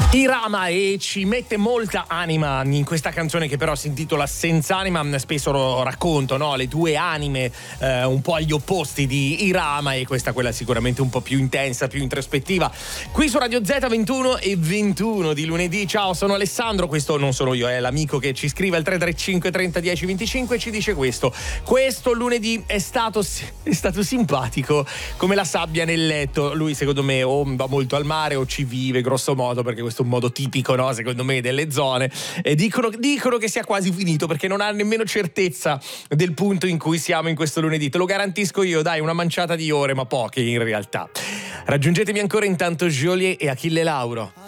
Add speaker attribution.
Speaker 1: Irama, e ci mette molta anima in questa canzone che però si intitola Senza Anima. Spesso racconto, no, le due anime un po' agli opposti di Irama, e questa quella sicuramente un po' più intensa, più introspettiva. Qui su Radio Z 21:21 di lunedì. Ciao, sono Alessandro, questo non sono io, è l'amico che ci scrive al 335 30 10 25 e ci dice questo lunedì è stato simpatico come la sabbia nel letto. Lui secondo me o va molto al mare o ci vive grosso modo, perché questo è un modo tipico, no, secondo me, delle zone, e dicono che sia quasi finito perché non ha nemmeno certezza del punto in cui siamo in questo lunedì. Te lo garantisco io, dai, una manciata di ore, ma poche in realtà. Raggiungetemi ancora intanto Joliet e Achille Lauro.